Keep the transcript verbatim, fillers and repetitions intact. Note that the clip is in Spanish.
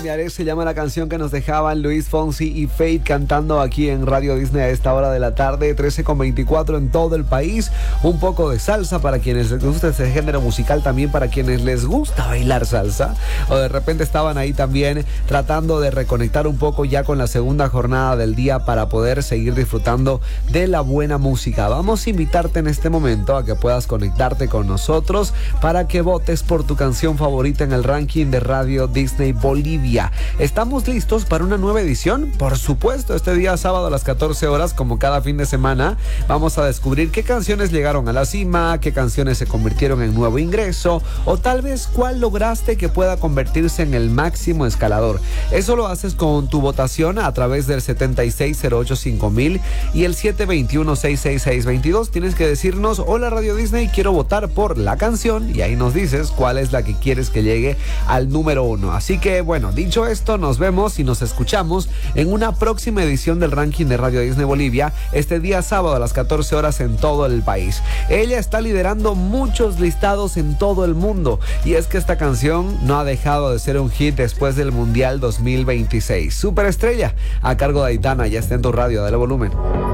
cambiaré se llama la canción que nos dejaban Luis Fonsi y Fate cantando aquí en Radio Disney a esta hora de la tarde, trece con veinticuatro en todo el país. Un poco de salsa para quienes les gusta ese género musical, también para quienes les gusta bailar salsa, o de repente estaban ahí también tratando de reconectar un poco ya con la segunda jornada del día para poder seguir disfrutando de la buena música. Vamos a invitarte en este momento a que puedas conectarte con nosotros para que votes por tu canción favorita en el ranking de Radio Disney Bolivia. ¿Estamos listos para una nueva edición? Por supuesto, este día sábado a las catorce horas, como cada fin de semana, vamos a descubrir qué canciones llegaron a la cima, qué canciones se convirtieron en nuevo ingreso, o tal vez cuál lograste que pueda convertirse en el máximo escalador. Eso lo haces con tu votación a través del setenta y seis cero ocho cinco mil y el siete dos uno seis seis seis dos dos. Tienes que decirnos: hola Radio Disney, quiero votar por la canción, y ahí nos dices cuál es la que quieres que llegue al número uno. Así que bueno, dicho esto, nos vemos y nos escuchamos en una próxima edición del ranking de Radio Disney Bolivia, este día sábado a las catorce horas en todo el país. Ella está liderando muchos listados en todo el mundo, y es que esta canción no ha dejado de ser un hit después del Mundial dos mil veintiséis. Superestrella, a cargo de Aitana, ya está en tu radio, dale volumen.